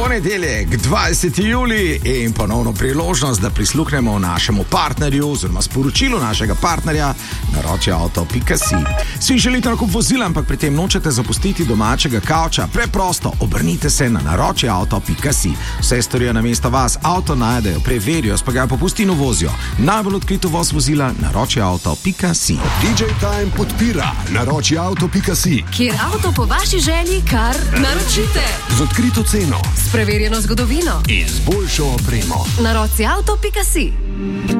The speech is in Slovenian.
Ponedeljek, 20. julij in ponovno priložnost, da prisluhnemo našemu partnerju oziroma sporočilu našega partnerja naročiauto.si. Si želite nakup vozila, ampak pri tem nočete zapustiti domačega kavča? Preprosto, obrnite se na naročiauto.si. Vse storijo namesto vas, avto najdejo, preverijo, spagajo po pustinu, vozijo. Najbolj odkrito voz vozila naročiauto.si. DJ Time podpira naročiauto.si, kjer avto po vaši želji kar naročite. z odkrito ceno S preverjeno zgodovino. in z boljšo opremo. Naročiauto.si.